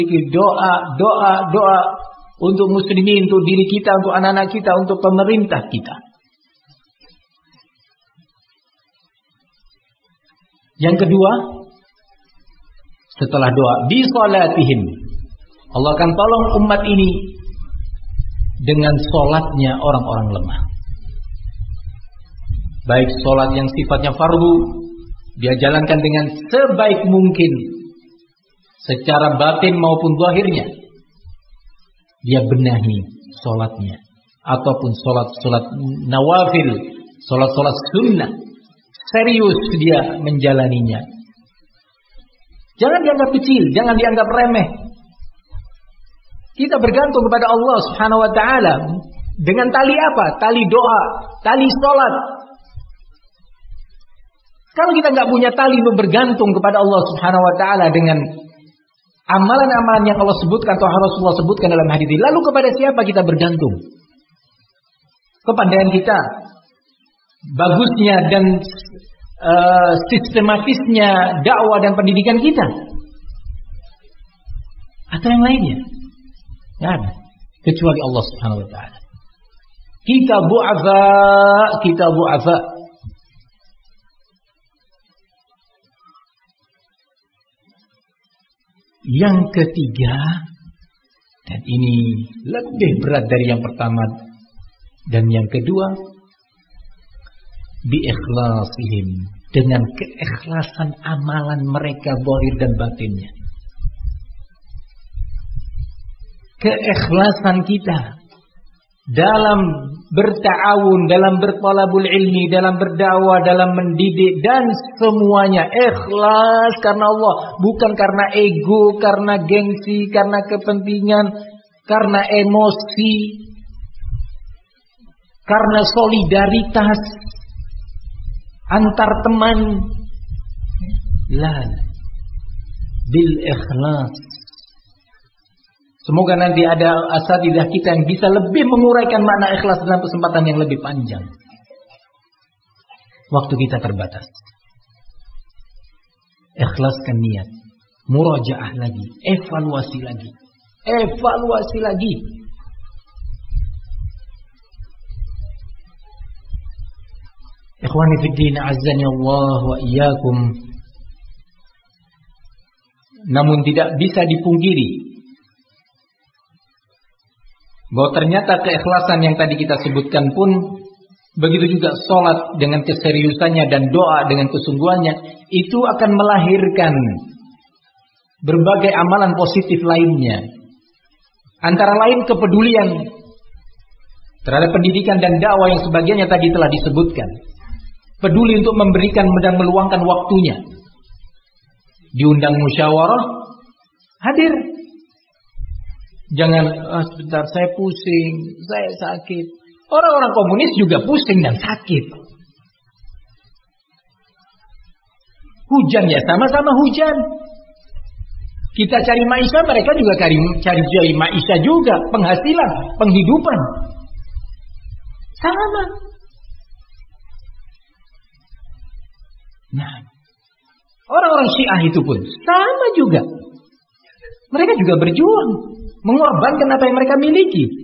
doa untuk muslimin, untuk diri kita, untuk anak-anak kita, untuk pemerintah kita. Yang kedua, setelah doa, bi salatihim, Allah akan tolong umat ini dengan salatnya orang-orang lemah. Baik salat yang sifatnya fardu, dia jalankan dengan sebaik mungkin secara batin maupun zahirnya. Dia benahi salatnya, ataupun salat nawafil, salat sunnah. Serius dia menjalaninya. Jangan dianggap kecil, jangan dianggap remeh. Kita bergantung kepada Allah Subhanahu wa taala dengan tali apa? Tali doa, tali salat. Kalau kita nggak punya tali untuk bergantung kepada Allah Subhanahu wa taala dengan amalan-amalan yang Allah sebutkan atau Rasulullah sebutkan dalam hadis ini, lalu kepada siapa kita bergantung? Kepandaian kita, bagusnya dan sistematisnya dakwah dan pendidikan kita, atau yang lainnya? Nggak ada, kecuali Allah Subhanahu wa taala. Kita bu'afa. Yang ketiga, dan ini lebih berat dari yang pertama dan yang kedua, bi-ikhlasihim, dengan keikhlasan amalan mereka zahir dan batinnya. Keikhlasan kita dalam berta'awun, dalam bertalabul ilmi, dalam berdakwah, dalam mendidik, dan semuanya ikhlas karena Allah, bukan karena ego, karena gengsi, karena kepentingan, karena emosi, karena solidaritas antar teman. La, bil ikhlas. Semoga nanti ada asatidzah kita yang bisa lebih menguraikan makna ikhlas dalam kesempatan yang lebih panjang. Waktu kita terbatas. Ikhlaskan niat, murajaah lagi, evaluasi lagi. Ikhwani fid din, azzani Allah wa iyyakum. Namun tidak bisa dipungkiri bahwa ternyata keikhlasan yang tadi kita sebutkan pun, begitu juga sholat dengan keseriusannya dan doa dengan kesungguhannya, itu akan melahirkan berbagai amalan positif lainnya. Antara lain kepedulian terhadap pendidikan dan dakwah yang sebagiannya tadi telah disebutkan. Peduli untuk memberikan dan meluangkan waktunya. Diundang musyawarah, hadir. Jangan, sebentar saya pusing, saya sakit. Orang-orang komunis juga pusing dan sakit. Hujan ya sama-sama hujan. Kita cari maisha, mereka juga cari maisha juga. Penghasilan, penghidupan. Sama. Nah, orang-orang Syiah itu pun sama juga. Mereka juga berjuang, mengorbankan apa yang mereka miliki.